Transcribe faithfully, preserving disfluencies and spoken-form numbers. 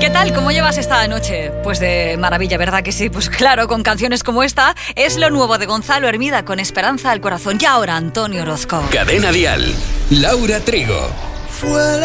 ¿Qué tal? ¿Cómo llevas esta noche? Pues de maravilla, ¿verdad que sí? Pues claro, con canciones como esta, es lo nuevo de Gonzalo Hermida con Esperanza al Corazón. Y ahora Antonio Orozco. Cadena Dial, Laura Trigo. Fue